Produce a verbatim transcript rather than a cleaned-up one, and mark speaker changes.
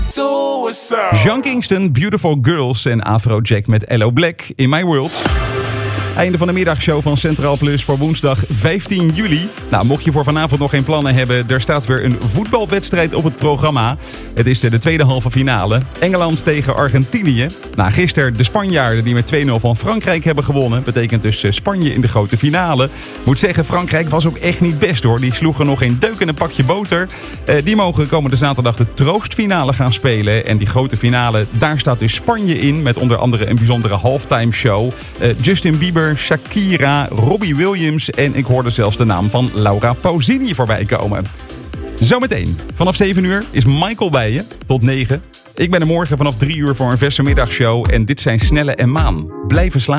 Speaker 1: Sean Kingston, Beautiful Girls en Afrojack met Hello Black in My World. Einde van de middagshow van Centraal Plus voor woensdag vijftien juli. Nou, mocht je voor vanavond nog geen plannen hebben, er staat weer een voetbalwedstrijd op het programma. Het is de tweede halve finale. Engeland tegen Argentinië. Nou, gisteren de Spanjaarden die met twee nul van Frankrijk hebben gewonnen. Betekent dus Spanje in de grote finale. Moet zeggen, Frankrijk was ook echt niet best hoor. Die sloegen nog een deuk in een pakje boter. Uh, die mogen komende zaterdag de troostfinale gaan spelen. En die grote finale, daar staat dus Spanje in. Met onder andere een bijzondere halftime show. Uh, Justin Bieber, Shakira, Robbie Williams en ik hoorde zelfs de naam van Laura Pausini voorbij komen. Zometeen, vanaf zeven uur is Michael bij je, tot negen. Ik ben er morgen vanaf drie uur voor een verse middagshow en dit zijn Snelle en Maan. Blijven slapen.